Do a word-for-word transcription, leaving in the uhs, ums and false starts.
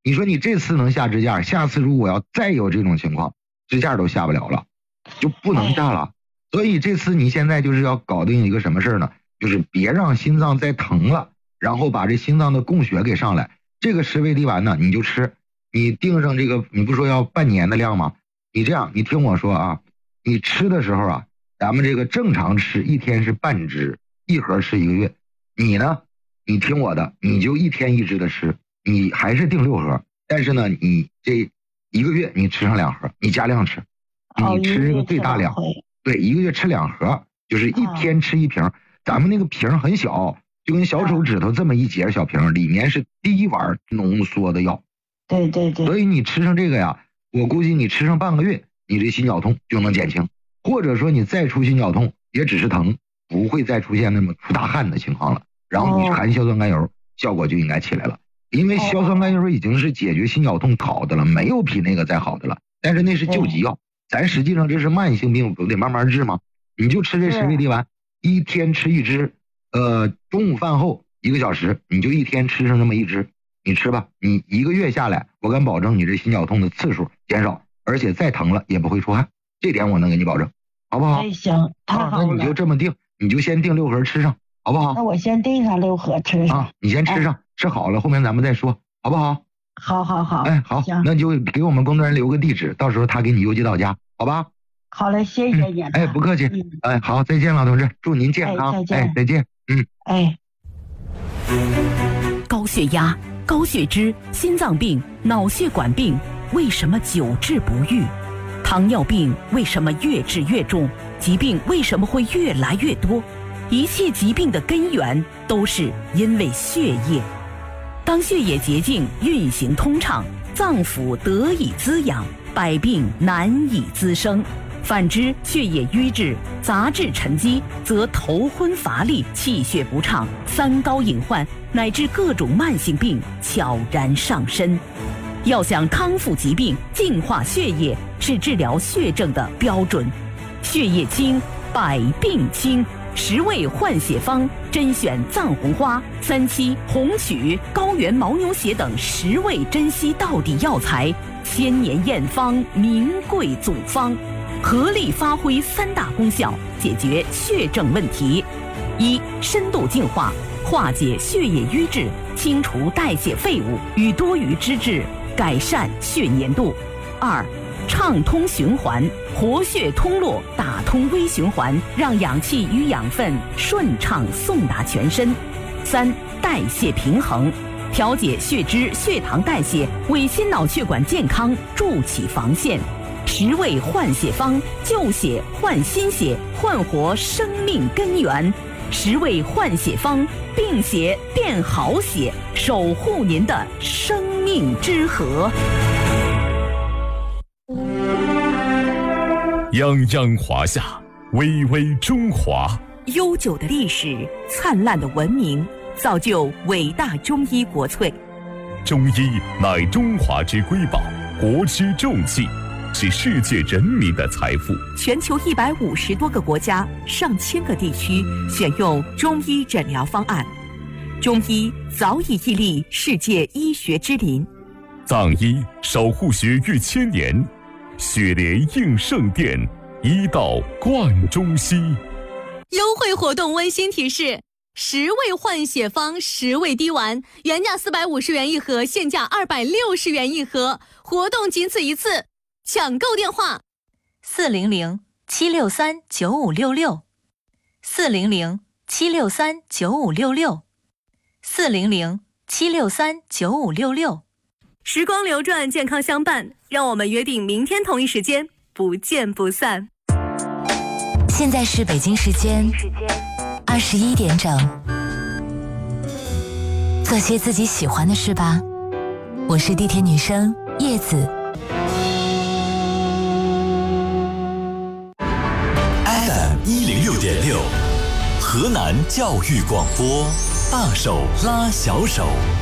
你说你这次能下支架，下次如果要再有这种情况，支架都下不了了，就不能下了。所以这次你现在就是要搞定一个什么事呢？就是别让心脏再疼了，然后把这心脏的供血给上来。这个十味地丸呢，你就吃，你定上这个，你不说要半年的量吗？你这样，你听我说啊，你吃的时候啊，咱们这个正常吃一天是半支，一盒吃一个月。你呢，你听我的，你就一天一支的吃，你还是定六盒，但是呢，你这一个月你吃上两盒，你加量吃，你吃这个最大量。对，一个月吃两盒，就是一天吃一瓶。啊、咱们那个瓶很小，就跟小手指头这么一节小瓶，里面是滴碗浓缩的药。 对对对。 所以你吃上这个呀，我估计你吃上半个月，你这心绞痛就能减轻，或者说你再出心绞痛，也只是疼，不会再出现那么出大汗的情况了。然后你含硝酸甘油，效果就应该起来了。因为硝酸甘油已经是解决心绞痛好的了，没有比那个再好的了。但是那是救急药。咱实际上这是慢性病，不得慢慢治吗？你就吃这十味地丸，一天吃一支，呃，中午饭后一个小时，你就一天吃上那么一支，你吃吧。你一个月下来，我敢保证你这心绞痛的次数减少，而且再疼了也不会出汗，这点我能给你保证，好不好？ 哎，行，太好了。 那你就这么定，你就先定六盒吃上，好不好？ 那我先定上六盒吃上。 啊，你先吃上，哎、吃好了后面咱们再说，好不好？ 好好好， 哎，好，那就给我们工作人员留个地址，到时候他给你邮寄到家，好吧？ 好嘞，谢谢你、 嗯。哎，不客气。嗯、哎，好，再见，老同志，祝您健康。 哎，再见。 哎，再见。嗯。 哎。 高血压、高血脂、心脏病、脑血管病，为什么久治不愈？糖尿病为什么越治越重？疾病为什么会越来越多？一切疾病的根源都是因为血液。当血液洁净运行通畅，脏腑得以滋养，百病难以滋生。反之，血液瘀滞、杂质沉积，则头昏乏力、气血不畅、三高隐患乃至各种慢性病悄然上身。要想康复疾病、净化血液，是治疗血症的标准。血液清，百病清。十味换血方甄选藏红花、三七、红曲、高原牦牛血等十味珍稀道地药材，千年验方，名贵祖方，合力发挥三大功效，解决血症问题：一、深度净化，化解血液瘀滞，清除代谢废物与多余脂质，改善血粘度；二、畅通循环，活血通络，打通微循环，让氧气与养分顺畅送达全身；三、代谢平衡，调节血脂、血糖代谢，为心脑血管健康筑起防线。十味换血方，救血换新血，焕活生命根源。十味换血方，病血变好血，守护您的生命之河。 泱泱华夏，巍巍中华。 悠久的历史，灿烂的文明，造就伟大中医国粹。 中医乃中华之瑰宝，国之重器，是世界人民的财富。 全球一百五十多个国家、上千个地区选用中医诊疗方案，中医早已屹立世界医学之林。 藏医守护血域千年，血联应圣殿，医道贯中西。 优惠活动温馨提示：十味换血方十味滴丸，原价四百五十元一盒，现价二百六十元一盒，活动仅此一次，抢购电话： 四零零七六三九五六六，四零零七六三九五六六，四零零七六三九五六六。 时光流转，健康相伴，让我们约定明天同一时间不见不散。 现在是北京时间二十一点整，做些自己喜欢的事吧。我是地铁女生叶子。 F M 一零六点六，河南教育广播，大手拉小手。